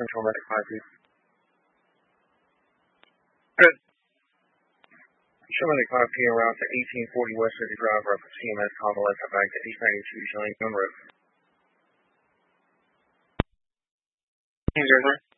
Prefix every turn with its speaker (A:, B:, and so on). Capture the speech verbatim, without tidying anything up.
A: Central Medic five, please. Good. Central Medic five P en route to eighteen forty West City Drive, route for C M S Convalescent back to eight ninety-two showing on road. zero zero.